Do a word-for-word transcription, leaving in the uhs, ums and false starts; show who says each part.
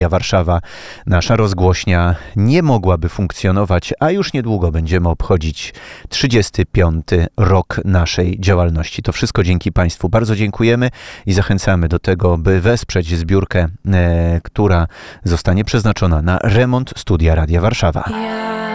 Speaker 1: Warszawa, nasza rozgłośnia nie mogłaby funkcjonować, a już niedługo będziemy obchodzić trzydziesty piąty rok naszej działalności. To wszystko dzięki Państwu. Bardzo dziękujemy i zachęcamy do tego, by wesprzeć zbiórkę, e, która zostanie przeznaczona na remont Studia Radia Warszawa.